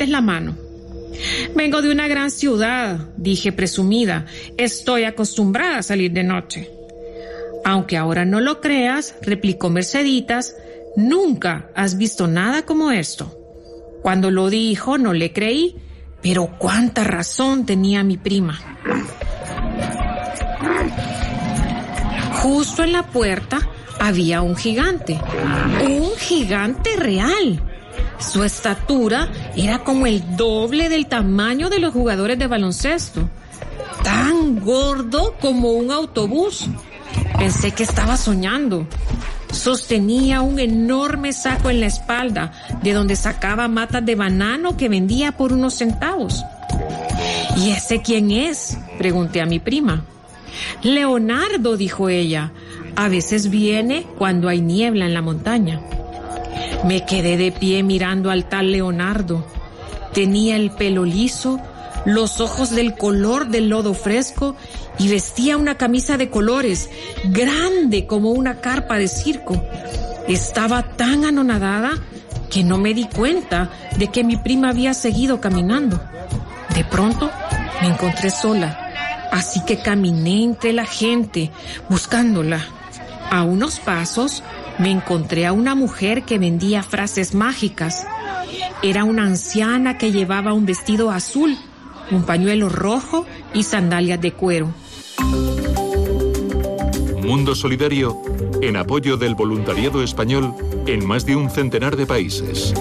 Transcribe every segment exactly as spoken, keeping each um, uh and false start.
levantes la mano. Vengo de una gran ciudad, dije presumida. Estoy acostumbrada a salir de noche. Aunque ahora no lo creas, replicó Merceditas, nunca has visto nada como esto. Cuando lo dijo, no le creí, pero cuánta razón tenía mi prima. Justo en la puerta había un gigante, un gigante real. Su estatura era como el doble del tamaño de los jugadores de baloncesto, tan gordo como un autobús. Pensé que estaba soñando. Sostenía un enorme saco en la espalda, de donde sacaba matas de banano que vendía por unos centavos. ¿Y ese quién es?, pregunté a mi prima. Leonardo, dijo ella. A veces viene cuando hay niebla en la montaña. Me quedé de pie mirando al tal Leonardo. Tenía el pelo liso, los ojos del color del lodo fresco y vestía una camisa de colores, grande como una carpa de circo. Estaba tan anonadada que no me di cuenta de que mi prima había seguido caminando. De pronto me encontré sola, así que caminé entre la gente, buscándola. A unos pasos me encontré a una mujer que vendía frases mágicas. Era una anciana que llevaba un vestido azul, un pañuelo rojo y sandalias de cuero. Mundo Solidario, en apoyo del voluntariado español en más de un centenar de países.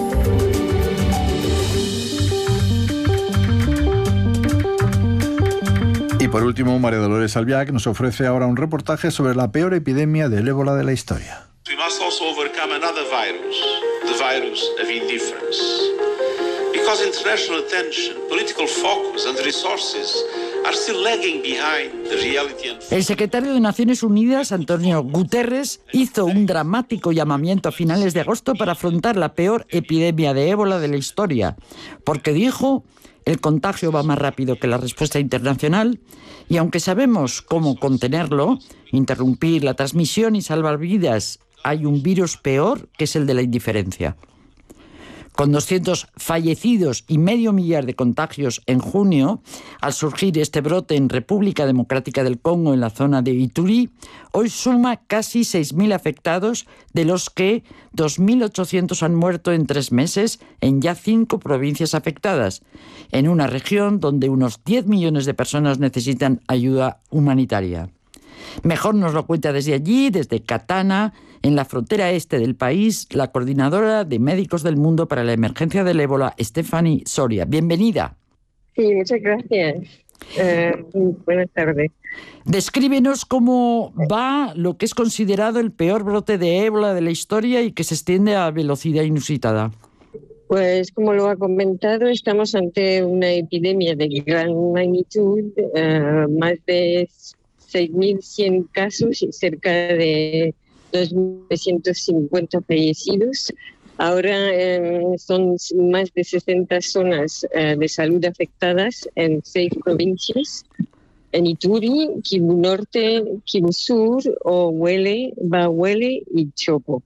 Y por último, María Dolores Albiac nos ofrece ahora un reportaje sobre la peor epidemia del ébola de la historia. We must also overcome another virus, the virus of indifference. Because international attention, political focus and resources are still lagging behind the reality and... El secretario de Naciones Unidas, Antonio Guterres, hizo un dramático llamamiento a finales de agosto para afrontar la peor epidemia de ébola de la historia, porque dijo: el contagio va más rápido que la respuesta internacional y aunque sabemos cómo contenerlo, interrumpir la transmisión y salvar vidas, hay un virus peor, que es el de la indiferencia. Con doscientos fallecidos y medio millar de contagios en junio, al surgir este brote en República Democrática del Congo, en la zona de Ituri, hoy suma casi seis mil afectados, de los que dos mil ochocientos han muerto en tres meses en ya cinco provincias afectadas, en una región donde unos diez millones de personas necesitan ayuda humanitaria. Mejor nos lo cuenta desde allí, desde Katana, en la frontera este del país, la coordinadora de Médicos del Mundo para la Emergencia del Ébola, Stephanie Soria. Bienvenida. Sí, muchas gracias. Eh, buenas tardes. Descríbenos cómo va lo que es considerado el peor brote de ébola de la historia y que se extiende a velocidad inusitada. Pues, como lo ha comentado, estamos ante una epidemia de gran magnitud, eh, más de seis mil cien casos y cerca de dos mil novecientos cincuenta fallecidos. Ahora eh, son más de sesenta zonas eh, de salud afectadas en seis provincias: en Ituri, Kivu Norte, Kivu Sur, Ohuele, Bahuele y Chopo.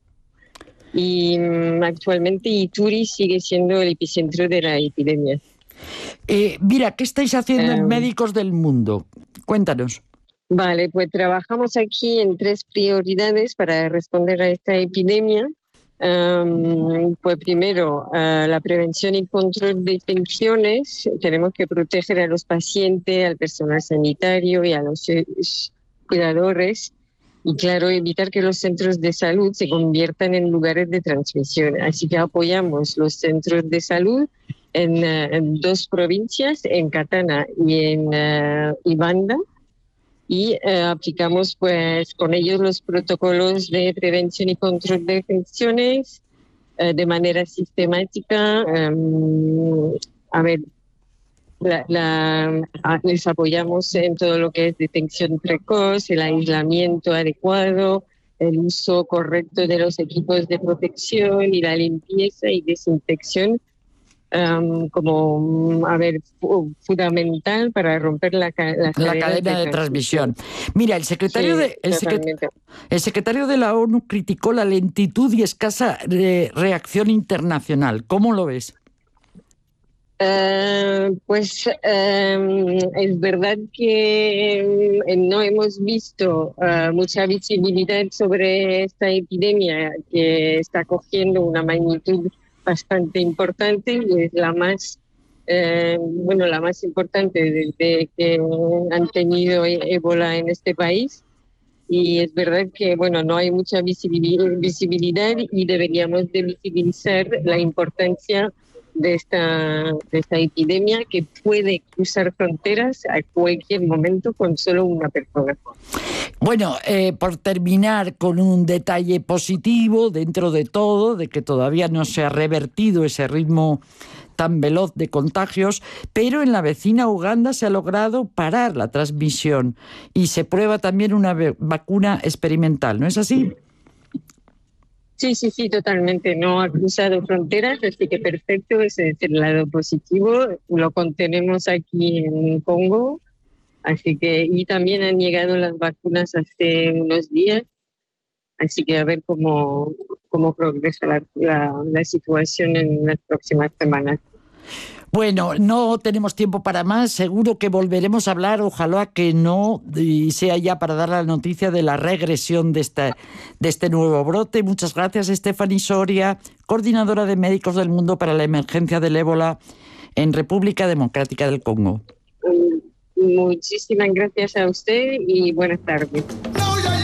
Y um, actualmente Ituri sigue siendo el epicentro de la epidemia. Eh, mira, ¿qué estáis haciendo eh, en Médicos del Mundo? Cuéntanos. Vale, pues trabajamos aquí en tres prioridades para responder a esta epidemia. Um, pues primero, uh, la prevención y control de infecciones. Tenemos que proteger a los pacientes, al personal sanitario y a los cuidadores. Y claro, evitar que los centros de salud se conviertan en lugares de transmisión. Así que apoyamos los centros de salud en, uh, en dos provincias, en Katana y en uh, Ibanda. Y eh, aplicamos pues con ellos los protocolos de prevención y control de infecciones eh, de manera sistemática. Um, a ver, la, la, a, les apoyamos en todo lo que es detección precoz, el aislamiento adecuado, el uso correcto de los equipos de protección y la limpieza y desinfección. Um, como, a ver, fu- fundamental para romper la, ca- la, La cadena de, de transmisión. transmisión. Mira, el secretario, sí, de, el, secret- el secretario de la ONU criticó la lentitud y escasa re- reacción internacional. ¿Cómo lo ves? Uh, pues um, es verdad que um, no hemos visto uh, mucha visibilidad sobre esta epidemia que está cogiendo una magnitud bastante importante y es la más uh, bueno la más importante desde que han tenido ébola en este país. Y es verdad que bueno no hay mucha visibilidad y deberíamos de visibilizar la importancia de esta, de esta epidemia que puede cruzar fronteras a cualquier momento con solo una persona. Bueno, eh, por terminar con un detalle positivo dentro de todo, de que todavía no se ha revertido ese ritmo tan veloz de contagios, pero en la vecina Uganda se ha logrado parar la transmisión y se prueba también una vacuna experimental, ¿no es así? Sí, sí, sí, totalmente. No ha cruzado fronteras, así que perfecto, ese es el lado positivo. Lo contenemos aquí en Congo, así que y también han llegado las vacunas hace unos días, así que a ver cómo, cómo progresa la, la, la situación en las próximas semanas. Bueno, no tenemos tiempo para más, seguro que volveremos a hablar, ojalá que no, y sea ya para dar la noticia de la regresión de este, de este nuevo brote. Muchas gracias, Stephanie Soria, coordinadora de Médicos del Mundo para la emergencia del ébola en República Democrática del Congo. Muchísimas gracias a usted y buenas tardes.